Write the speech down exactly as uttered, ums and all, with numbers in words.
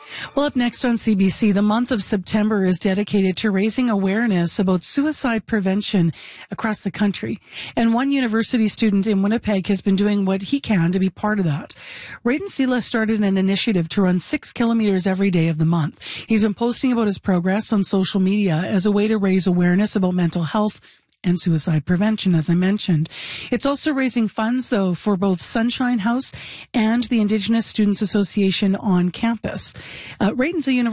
Well, up next on C B C, the month of September is dedicated to raising awareness about suicide prevention across the country. And one university student in Winnipeg has been doing what he can to be part of that. Rayden Sela started an initiative to run six kilometers every day of the month. He's been posting about his progress on social media as a way to raise awareness about mental health and suicide prevention, as I mentioned. It's also raising funds, though, for both Sunshine House and the Indigenous Students Association on campus. Uh, Rayden's a university